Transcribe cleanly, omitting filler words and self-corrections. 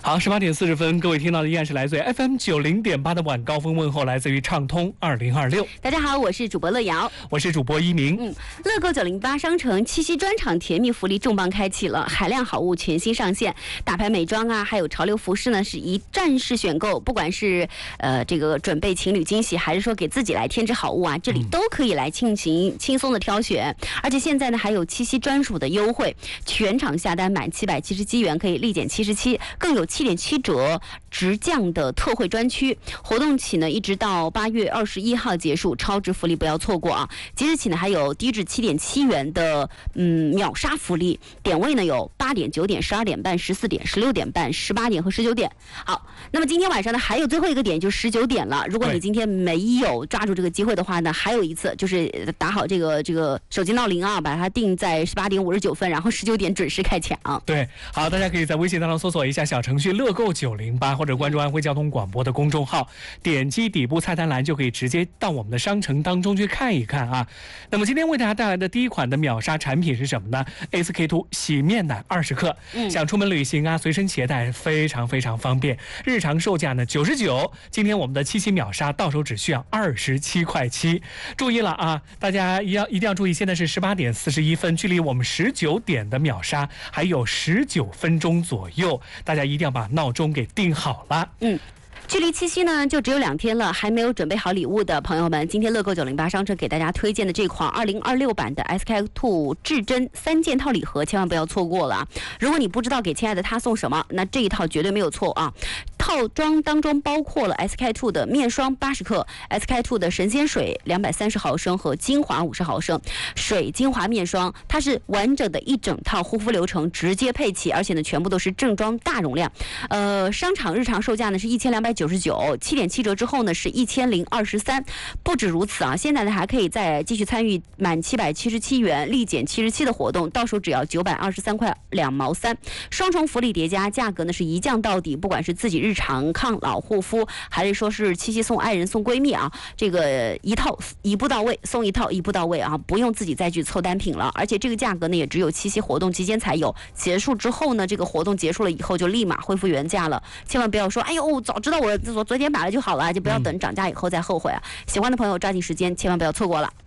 好，18点40分，各位听到的依然是来自于 FM 90.8的晚高峰问候，来自于畅通2026。 大家好，我是主播乐瑶， 我是主播一鸣。 乐购908商城七夕专场甜蜜福利重磅开启了，海量好物全新上线，大牌美妆啊，还有潮流服饰呢，是一站式选购。不管是这个准备情侣惊喜，还是说给自己来添置好物啊，这里都可以来进行轻松的挑选。而且现在呢，还有七夕专属的优惠，全场下单满777元可以立减77%，更有7.7折直降的特惠专区。活动起呢，一直到8月21号结束，超值福利不要错过啊！即日起呢，还有低至7.7元的秒杀福利，点位呢有8点、9点、12点半、14点、16点半、18点和19点。好，那么今天晚上呢，还有最后一个点，就是19点了。如果你今天没有抓住这个机会的话呢，还有一次，就是打好这个手机闹铃啊，把它定在18点59分，然后19点准时开抢。 对，好，大家可以在微信当中搜索一下小程序乐购908，或者关注安徽交通广播的公众号，点击底部菜单栏就可以直接到我们的商城当中去看一看啊。那么今天为大家带来的第一款的秒杀产品是什么呢？ SK2 洗面奶20克，想出门旅行啊，随身携带非常非常方便，日常售价呢99，今天我们的七夕秒杀到手只需要27块7。注意了啊，大家一定要注意，现在是18点41分，距离我们19点的秒杀还有19分钟左右，大家一定要把闹钟给定好了。 距离七夕呢就只有2天了，还没有准备好礼物的朋友们，今天乐购908商城给大家推荐的这款2026版的 SK2 至臻3件套礼盒，千万不要错过了啊！如果你不知道给亲爱的他送什么，那这一套绝对没有错啊！套装当中包括了 SK2 的面霜80克、SK2 的神仙水230毫升和精华50毫升水精华面霜，它是完整的一整套护肤流程直接配齐，而且呢全部都是正装大容量。商场日常售价呢是1299，7.7折之后呢是1023。不止如此啊，现在呢还可以再继续参与满777元立减77的活动，到手只要923块2毛3，双重福利叠加，价格呢是一降到底。不管是自己日常抗老护肤，还是说是七夕送爱人送闺蜜啊，这个一套一步到位，送一套一步到位啊，不用自己再去凑单品了。而且这个价格呢也只有七夕活动期间才有，结束之后呢，这个活动结束了以后就立马恢复原价了。千万不要说哎呦早知道我昨天买了就好了，就不要等涨价以后再后悔啊！喜欢的朋友抓紧时间，千万不要错过了。